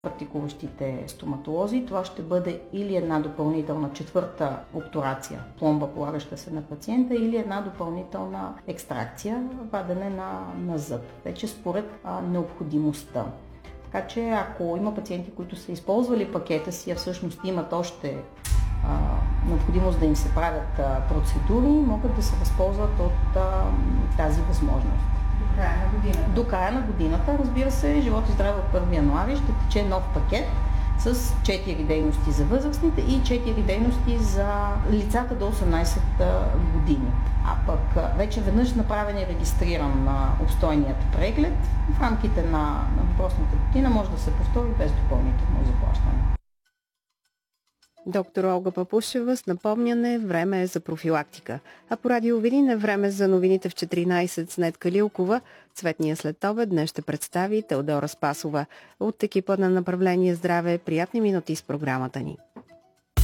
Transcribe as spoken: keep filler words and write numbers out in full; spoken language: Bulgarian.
практикуващите стоматолози. Това ще бъде или една допълнителна четвърта обтурация, пломба, полагаща се на пациента, или една допълнителна екстракция, вадене на, на зъб, вече според а, необходимостта. Така че ако има пациенти, които са използвали пакета си, а всъщност имат още а, необходимост да им се правят а, процедури, могат да се възползват от а, тази възможност. До края на годината. До края на годината, разбира се, Живот и здраве от първи януари ще тече нов пакет с четири дейности за възрастните и четири дейности за лицата до осемнайсет години. А пък вече веднъж направен и регистриран на обстойният преглед, в рамките на, на въпросната година може да се повтори без допълнително заплащане. Доктор Олга Папушева с напомняне, време е за профилактика. А по Радио Видин е време за новините в четиринайсет с Нетка Лилкова. Цветния следобед днес ще представи Теодора Спасова. От екипа на направление Здраве, приятни минути с програмата ни.